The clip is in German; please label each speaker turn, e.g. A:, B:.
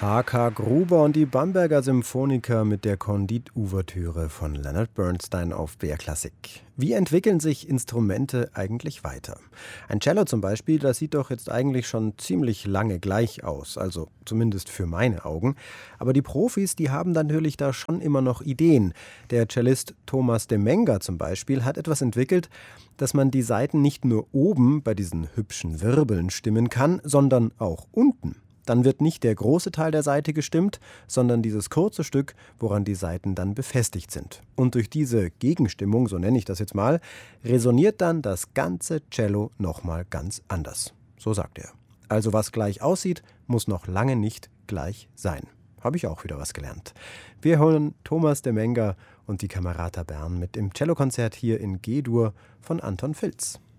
A: H.K. Gruber und die Bamberger Symphoniker mit der Condit-Ouvertüre von Leonard Bernstein auf BR Klassik. Wie entwickeln sich Instrumente eigentlich weiter? Ein Cello zum Beispiel, das sieht doch jetzt eigentlich schon ziemlich lange gleich aus, also zumindest für meine Augen. Aber die Profis, die haben dann natürlich da schon immer noch Ideen. Der Cellist Thomas de Menger zum Beispiel hat etwas entwickelt, dass man die Saiten nicht nur oben bei diesen hübschen Wirbeln stimmen kann, sondern auch unten. Dann wird nicht der große Teil der Saite gestimmt, sondern dieses kurze Stück, woran die Saiten dann befestigt sind. Und durch diese Gegenstimmung, so nenne ich das jetzt mal, resoniert dann das ganze Cello nochmal ganz anders. So sagt er. Also was gleich aussieht, muss noch lange nicht gleich sein. Habe ich auch wieder was gelernt. Wir hören Thomas de Menger und die Camerata Bern mit dem Cellokonzert hier in G-Dur von Anton Filz.